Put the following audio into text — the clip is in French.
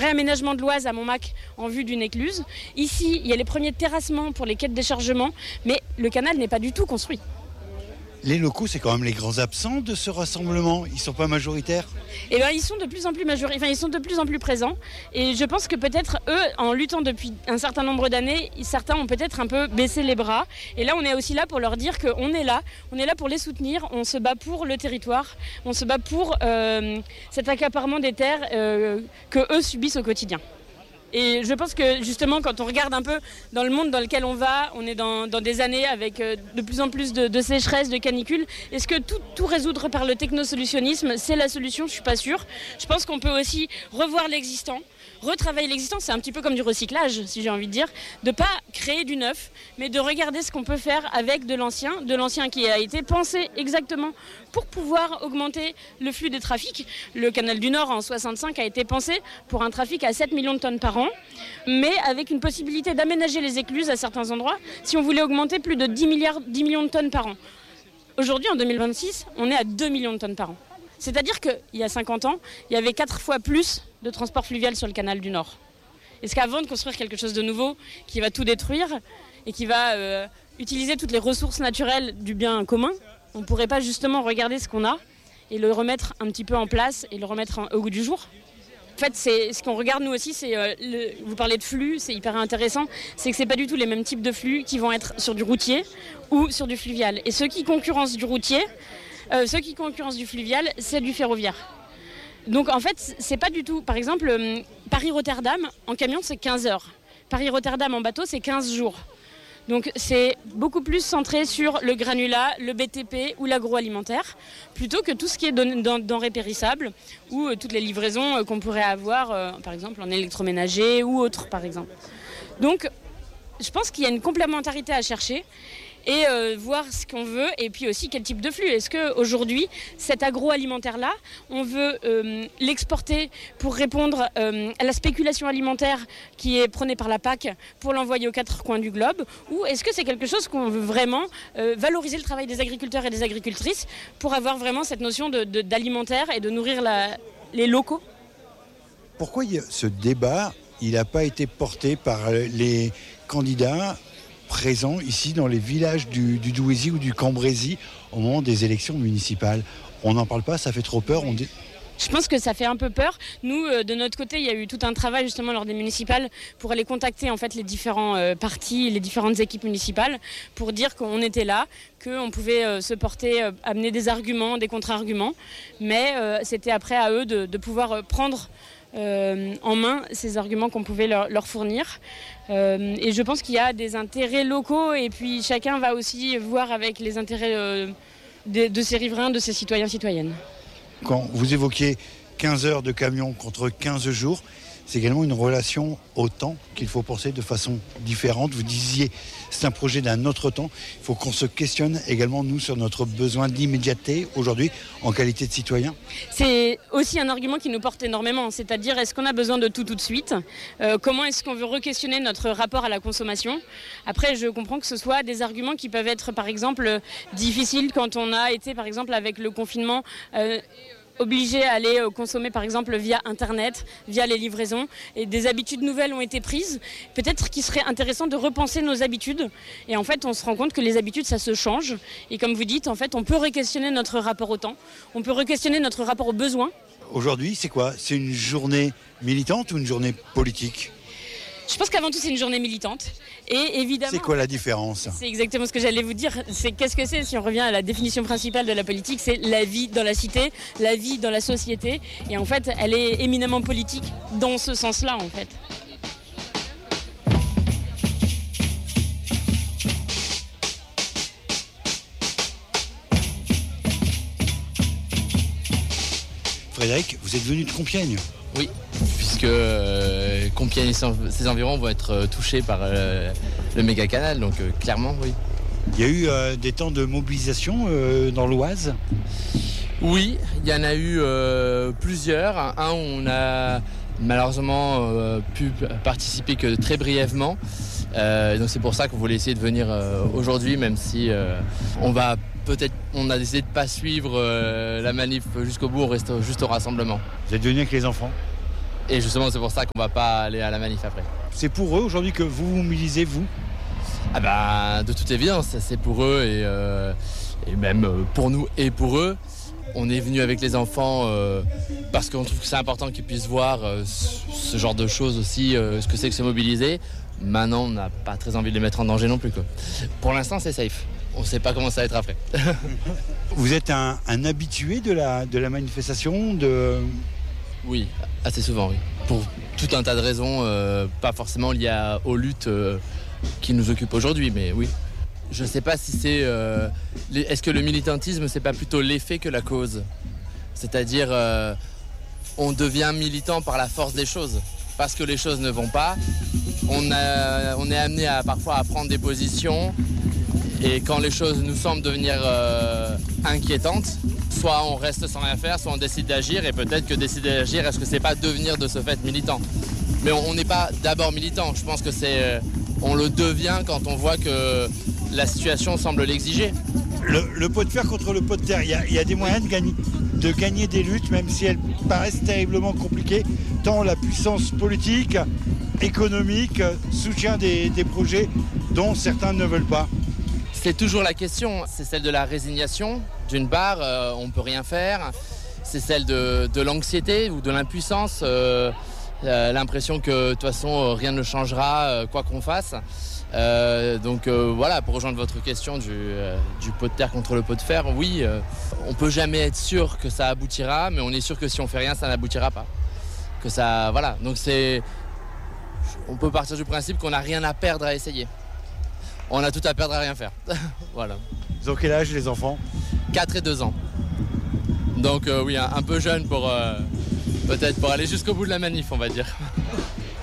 réaménagement de l'Oise à Montmac en vue d'une écluse. Ici, il y a les premiers terrassements pour les quais de déchargement, mais le canal n'est pas du tout construit. Les locaux, c'est quand même les grands absents de ce rassemblement. Ils ne sont pas majoritaires. Eh bien, ils sont de plus en plus ils sont de plus en plus présents. Et je pense que peut-être, eux, en luttant depuis un certain nombre d'années, certains ont peut-être un peu baissé les bras. Et là, on est aussi là pour leur dire qu'on est là pour les soutenir. On se bat pour le territoire. On se bat pour cet accaparement des terres que eux subissent au quotidien. Et je pense que justement, quand on regarde un peu dans le monde dans lequel on va, on est dans des années avec de plus en plus de sécheresse, de canicules. Est-ce que tout résoudre par le technosolutionnisme, c'est la solution ? Je ne suis pas sûre. Je pense qu'on peut aussi revoir l'existant, retravailler l'existant. C'est un petit peu comme du recyclage, si j'ai envie de dire. De ne pas créer du neuf, mais de regarder ce qu'on peut faire avec de l'ancien qui a été pensé exactement pour pouvoir augmenter le flux des trafics. Le canal du Nord en 65 a été pensé pour un trafic à 7 millions de tonnes par an, mais avec une possibilité d'aménager les écluses à certains endroits si on voulait augmenter plus de 10 millions de tonnes par an. Aujourd'hui, en 2026, on est à 2 millions de tonnes par an. C'est-à-dire qu'il y a 50 ans, il y avait 4 fois plus de transport fluvial sur le canal du Nord. Est-ce qu'avant de construire quelque chose de nouveau qui va tout détruire et qui va utiliser toutes les ressources naturelles du bien commun, on ne pourrait pas justement regarder ce qu'on a et le remettre un petit peu en place et le remettre au goût du jour ? En fait, ce qu'on regarde nous aussi, vous parlez de flux, c'est hyper intéressant, c'est que ce n'est pas du tout les mêmes types de flux qui vont être sur du routier ou sur du fluvial. Et ceux qui concurrencent du routier, ceux qui concurrencent du fluvial, c'est du ferroviaire. Donc en fait, c'est pas du tout, par exemple, Paris-Rotterdam, en camion, c'est 15 heures. Paris-Rotterdam en bateau, c'est 15 jours. Donc c'est beaucoup plus centré sur le granulat, le BTP ou l'agroalimentaire, plutôt que tout ce qui est denrées périssables ou toutes les livraisons qu'on pourrait avoir, par exemple en électroménager ou autre, par exemple. Donc je pense qu'il y a une complémentarité à chercher et voir ce qu'on veut et puis aussi quel type de flux. Est-ce qu'aujourd'hui, cet agroalimentaire-là, on veut l'exporter pour répondre à la spéculation alimentaire qui est prônée par la PAC pour l'envoyer aux 4 coins du globe, ou est-ce que c'est quelque chose qu'on veut vraiment valoriser le travail des agriculteurs et des agricultrices pour avoir vraiment cette notion d'alimentaire et de nourrir les locaux ? Pourquoi ce débat, il n'a pas été porté par les candidats présents ici dans les villages du Douaisis ou du Cambrésis au moment des élections municipales? On n'en parle pas, ça fait trop peur. Je pense que ça fait un peu peur. Nous, de notre côté, il y a eu tout un travail justement lors des municipales pour aller contacter en fait les différents partis, les différentes équipes municipales pour dire qu'on était là, qu'on pouvait se porter, amener des arguments, des contre-arguments. Mais c'était après à eux de pouvoir prendre en main ces arguments qu'on pouvait leur fournir. Et je pense qu'il y a des intérêts locaux et puis chacun va aussi voir avec les intérêts de ses riverains, de ses citoyens-citoyennes. Quand vous évoquiez 15 heures de camion contre 15 jours, c'est également une relation au temps qu'il faut penser de façon différente. Vous disiez, c'est un projet d'un autre temps. Il faut qu'on se questionne également, nous, sur notre besoin d'immédiateté aujourd'hui, en qualité de citoyen. C'est aussi un argument qui nous porte énormément, c'est-à-dire est-ce qu'on a besoin de tout de suite ? Comment est-ce qu'on veut re-questionner notre rapport à la consommation ? Après, je comprends que ce soit des arguments qui peuvent être, par exemple, difficiles quand on a été, par exemple, avec le confinement, obligés à aller consommer par exemple via Internet, via les livraisons, et des habitudes nouvelles ont été prises. Peut-être qu'il serait intéressant de repenser nos habitudes, et en fait on se rend compte que les habitudes ça se change, et comme vous dites, en fait on peut re-questionner notre rapport au temps, on peut re-questionner notre rapport aux besoins. Aujourd'hui c'est quoi ? C'est une journée militante ou une journée politique ? Je pense qu'avant tout c'est une journée militante et évidemment... C'est quoi la différence ? C'est exactement ce que j'allais vous dire. Qu'est-ce que c'est si on revient à la définition principale de la politique ? C'est la vie dans la cité, la vie dans la société. Et en fait, elle est éminemment politique dans ce sens-là en fait. Frédéric, vous êtes venu de Compiègne ? Oui, puisque Compiègne et ses environs vont être touchés par le méga canal, donc clairement, oui. Il y a eu des temps de mobilisation dans l'Oise ? Oui, il y en a eu plusieurs. Un où on a malheureusement pu participer que très brièvement. Donc c'est pour ça qu'on voulait essayer de venir aujourd'hui, même si on a décidé de ne pas suivre la manif jusqu'au bout, on reste juste au rassemblement. Vous êtes venu avec les enfants ? Et justement, c'est pour ça qu'on va pas aller à la manif après. C'est pour eux aujourd'hui que vous mobilisez, vous? Ah bah, de toute évidence, c'est pour eux et même pour nous et pour eux. On est venu avec les enfants parce qu'on trouve que c'est important qu'ils puissent voir ce genre de choses aussi, ce que c'est que se mobiliser. Maintenant, on n'a pas très envie de les mettre en danger non plus, quoi. Pour l'instant, c'est safe. On ne sait pas comment ça va être après. Vous êtes un habitué de la manifestation Oui, assez souvent, oui. Pour tout un tas de raisons, pas forcément liées aux luttes qui nous occupent aujourd'hui, mais oui. Je ne sais pas si c'est... est-ce que le militantisme, c'est pas plutôt l'effet que la cause? C'est-à-dire, on devient militant par la force des choses. Parce que les choses ne vont pas, on est amené parfois à prendre des positions. Et quand les choses nous semblent devenir inquiétantes, soit on reste sans rien faire, soit on décide d'agir. Et peut-être que décider d'agir, est-ce que c'est pas devenir de ce fait militant? Mais on n'est pas d'abord militant. Je pense que on le devient quand on voit que la situation semble l'exiger. Le pot de fer contre le pot de terre, il y a des moyens de gagner des luttes, même si elles paraissent terriblement compliquées, tant la puissance politique, économique, soutient des projets dont certains ne veulent pas. C'est toujours la question, c'est celle de la résignation. D'une part, on ne peut rien faire. C'est celle de l'anxiété ou de l'impuissance. L'impression que de toute façon rien ne changera quoi qu'on fasse. Donc voilà, pour rejoindre votre question du pot de terre contre le pot de fer, oui, on peut jamais être sûr que ça aboutira, mais on est sûr que si on fait rien, ça n'aboutira pas. Que ça, voilà. Donc on peut partir du principe qu'on n'a rien à perdre à essayer. On a tout à perdre à rien faire. Voilà. Ils ont quel âge les enfants? 4 et 2 ans. Donc oui, un peu jeune pour peut-être pour aller jusqu'au bout de la manif, on va dire.